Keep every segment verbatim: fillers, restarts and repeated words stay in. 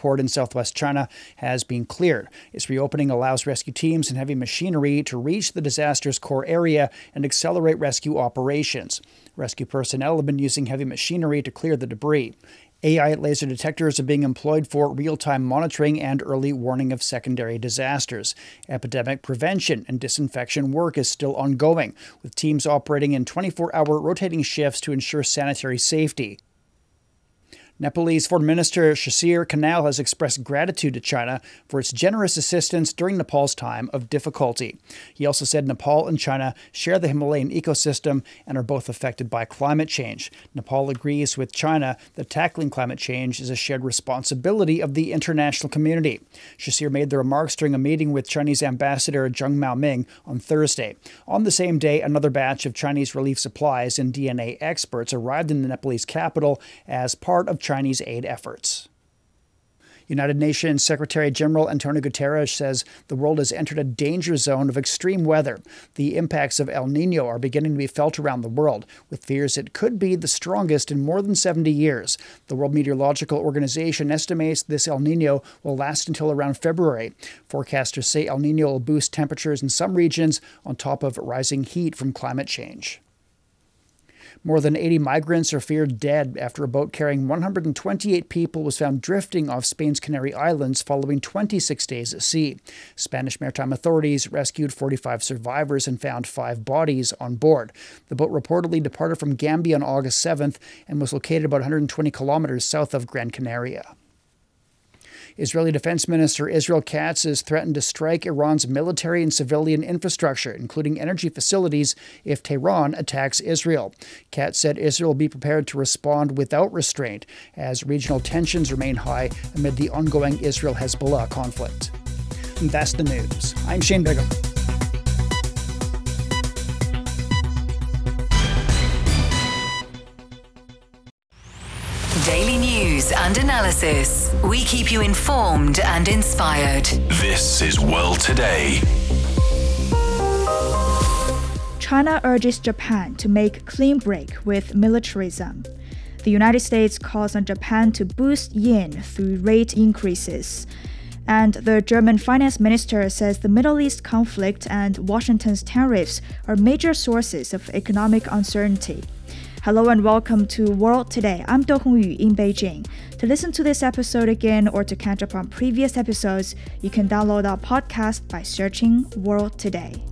port in southwest China has been cleared. Its reopening allows rescue teams and heavy machinery to reach the disaster's core area and accelerate rescue operations. Rescue personnel have been using heavy machinery to clear the debris. A I laser detectors are being employed for real-time monitoring and early warning of secondary disasters. Epidemic prevention and disinfection work is still ongoing, with teams operating in twenty-four hour rotating shifts to ensure sanitary safety. Nepalese Foreign Minister Shashir Kanal has expressed gratitude to China for its generous assistance during Nepal's time of difficulty. He also said Nepal and China share the Himalayan ecosystem and are both affected by climate change. Nepal agrees with China that tackling climate change is a shared responsibility of the international community. Shashir made the remarks during a meeting with Chinese Ambassador Zheng Maoming on Thursday. On the same day, another batch of Chinese relief supplies and D N A experts arrived in the Nepalese capital as part of Chinese aid efforts. United Nations Secretary-General Antonio Guterres says the world has entered a danger zone of extreme weather. The impacts of El Niño are beginning to be felt around the world, with fears it could be the strongest in more than seventy years. The World Meteorological Organization estimates this El Niño will last until around February. Forecasters say El Niño will boost temperatures in some regions on top of rising heat from climate change. More than eighty migrants are feared dead after a boat carrying one hundred twenty-eight people was found drifting off Spain's Canary Islands following twenty-six days at sea. Spanish maritime authorities rescued forty-five survivors and found five bodies on board. The boat reportedly departed from Gambia on August seventh and was located about one hundred twenty kilometers south of Gran Canaria. Israeli Defense Minister Israel Katz has threatened to strike Iran's military and civilian infrastructure, including energy facilities, if Tehran attacks Israel. Katz said Israel will be prepared to respond without restraint as regional tensions remain high amid the ongoing Israel-Hezbollah conflict. And that's the news. I'm Shane Bigham. Daily news and analysis. We keep you informed and inspired. This is World Today. China urges Japan to make a clean break with militarism. The United States calls on Japan to boost yen through rate increases. And the German finance minister says the Middle East conflict and Washington's tariffs are major sources of economic uncertainty. Hello and welcome to World Today. I'm Do Hongyu in Beijing. To listen to this episode again or to catch up on previous episodes, you can download our podcast by searching World Today.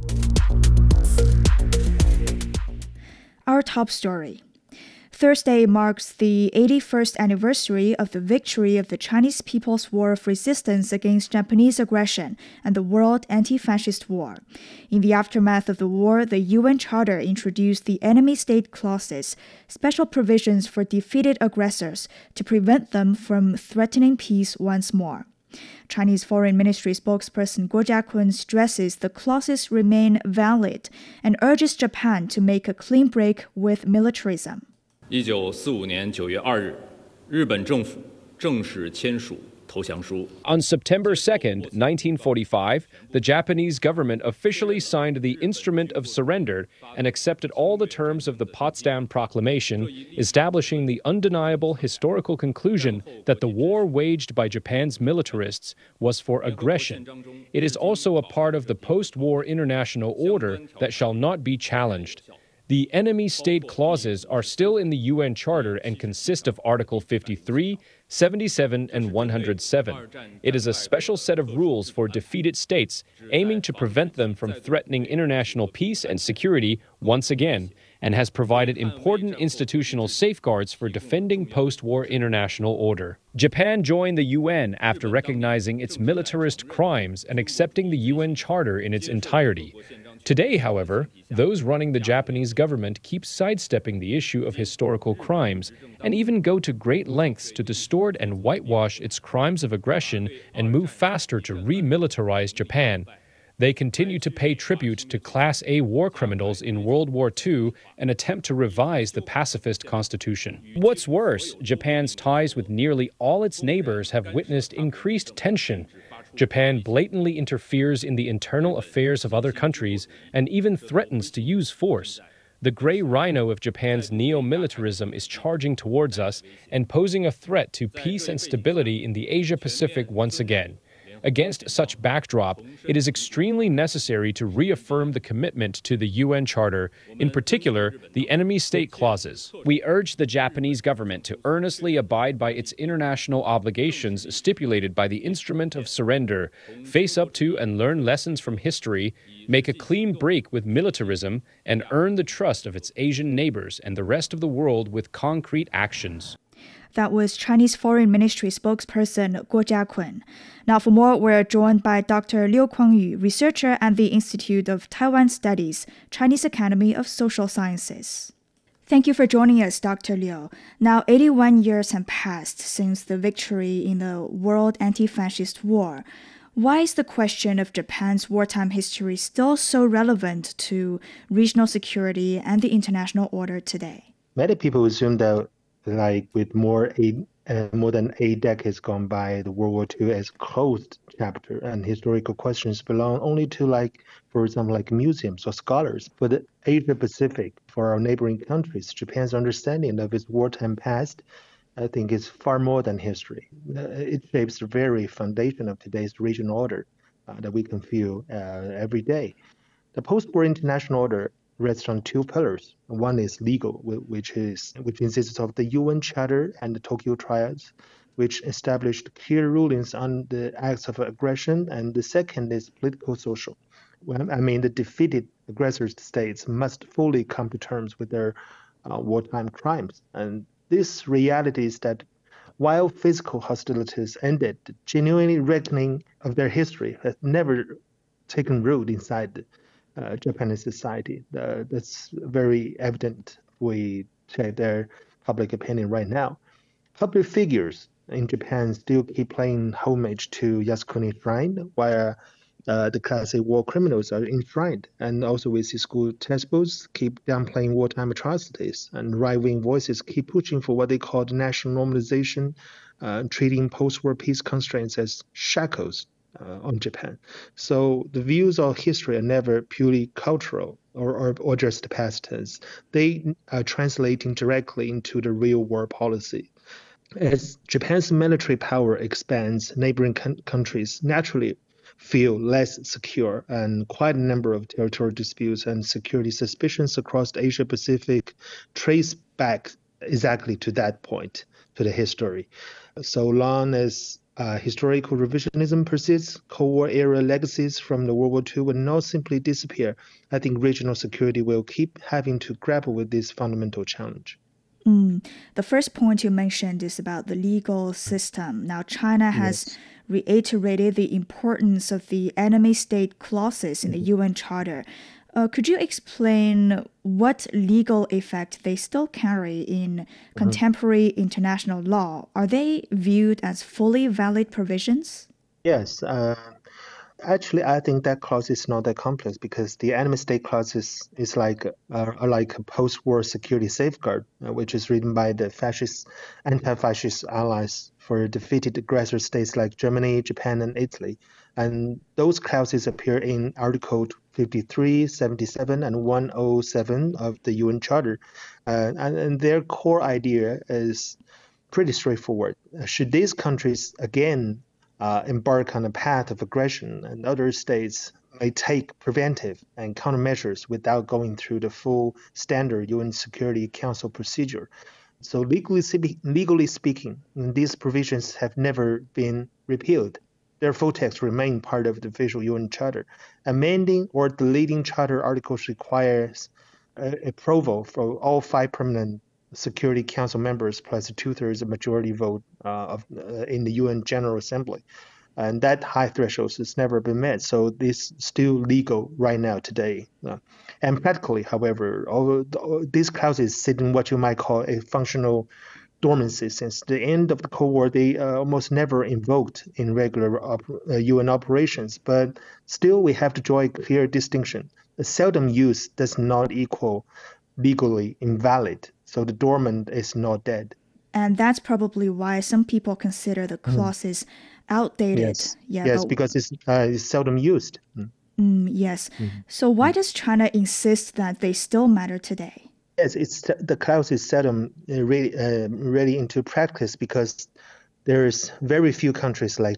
Our top story. Thursday marks the eighty-first anniversary of the victory of the Chinese People's War of Resistance against Japanese aggression and the World Anti-Fascist War. In the aftermath of the war, the U N Charter introduced the Enemy State Clauses, special provisions for defeated aggressors to prevent them from threatening peace once more. Chinese Foreign Ministry spokesperson Guo Jiakun stresses the clauses remain valid and urges Japan to make a clean break with militarism. 一九四五年九月二日，日本政府正式签署投降书。 On September second, nineteen forty-five, the Japanese government officially signed the Instrument of Surrender and accepted all the terms of the Potsdam Proclamation, establishing the undeniable historical conclusion that the war waged by Japan's militarists was for aggression. It is also a part of the post-war international order that shall not be challenged. The enemy state clauses are still in the U N Charter and consist of Article fifty-three, seventy-seven, and one hundred seven. It is a special set of rules for defeated states, aiming to prevent them from threatening international peace and security once again, and has provided important institutional safeguards for defending post-war international order. Japan joined the U N after recognizing its militarist crimes and accepting the U N Charter in its entirety. Today, however, those running the Japanese government keep sidestepping the issue of historical crimes and even go to great lengths to distort and whitewash its crimes of aggression and move faster to remilitarize Japan. They continue to pay tribute to Class A war criminals in World War Two and attempt to revise the pacifist constitution. What's worse, Japan's ties with nearly all its neighbors have witnessed increased tension. Japan blatantly interferes in the internal affairs of other countries and even threatens to use force. The gray rhino of Japan's neo-militarism is charging towards us and posing a threat to peace and stability in the Asia-Pacific once again. Against such backdrop, it is extremely necessary to reaffirm the commitment to the U N Charter, in particular, the enemy state clauses. We urge the Japanese government to earnestly abide by its international obligations stipulated by the Instrument of Surrender, face up to and learn lessons from history, make a clean break with militarism, and earn the trust of its Asian neighbors and the rest of the world with concrete actions. That was Chinese Foreign Ministry spokesperson Guo Jiakun. Now, for more, we're joined by Doctor Liu Kuangyu, researcher at the Institute of Taiwan Studies, Chinese Academy of Social Sciences. Thank you for joining us, Doctor Liu. Now, eighty-one years have passed since the victory in the World Anti-Fascist War. Why is the question of Japan's wartime history still so relevant to regional security and the international order today? Many people assume that like with more eight, uh, more than eight decades gone by, the World War Two is closed chapter, and historical questions belong only to, like, for example, like museums or scholars. For the Asia Pacific, for our neighboring countries, Japan's understanding of its wartime past, I think, is far more than history. Uh, it shapes the very foundation of today's regional order uh, that we can feel uh, every day. The post-war international order rests on two pillars. One is legal, which is which consists of the U N Charter and the Tokyo Triads, which established clear rulings on the acts of aggression. And the second is political social. Well, I mean, the defeated aggressor states must fully come to terms with their uh, wartime crimes. And this reality is that while physical hostilities ended, the genuine reckoning of their history has never taken root inside the Uh, Japanese society. Uh, that's very evident. We check their public opinion right now. Public figures in Japan still keep paying homage to Yasukuni Shrine, while uh, the classic war criminals are enshrined. And also we see school textbooks keep downplaying wartime atrocities, and right-wing voices keep pushing for what they call national normalization, uh, treating post-war peace constraints as shackles Uh, on Japan. So the views of history are never purely cultural or, or, or just past tense. They are translating directly into the real world policy. As Japan's military power expands, neighboring con- countries naturally feel less secure, and quite a number of territorial disputes and security suspicions across the Asia Pacific trace back exactly to that point, to the history. So long as Uh, historical revisionism persists, Cold War era legacies from the World War Two will not simply disappear. I think regional security will keep having to grapple with this fundamental challenge. Mm. The first point you mentioned is about the legal system. Now, China has yes. reiterated the importance of the enemy state clauses in mm-hmm. the U N Charter. Uh, could you explain what legal effect they still carry in contemporary mm-hmm. international law? Are they viewed as fully valid provisions? Yes. Uh, actually, I think that clause is not that complex, because the enemy state clause is, is like, uh, like a post-war security safeguard, uh, which is written by the fascist, anti-fascist allies for defeated aggressor states like Germany, Japan, and Italy. And those clauses appear in Article fifty-three, seventy-seven, and one oh seven of the U N Charter. Uh, and, and their core idea is pretty straightforward. Should these countries again uh, embark on a path of aggression, and other states may take preventive and countermeasures without going through the full standard U N Security Council procedure. So legally, legally speaking, these provisions have never been repealed. Their full text remain part of the official U N Charter. Amending or deleting Charter articles requires uh, approval for all five permanent Security Council members plus a two-thirds majority vote uh, of, uh, in the U N General Assembly. And that high threshold has never been met. So this is still legal right now today. Uh, and practically, however, all, all these clauses sit in what you might call a functional dormancy. Since the end of the Cold War, they uh, almost never invoked in regular op- uh, U N operations. But still, we have to draw a clear distinction. A seldom use does not equal legally invalid. So the dormant is not dead. And that's probably why some people consider the clauses mm. outdated. Yes, yeah, yes but... because it's, uh, it's seldom used. Mm. Mm, yes. Mm-hmm. So why does China insist that they still matter today? Yes, it's the clause is seldom really, uh, really into practice because there's very few countries like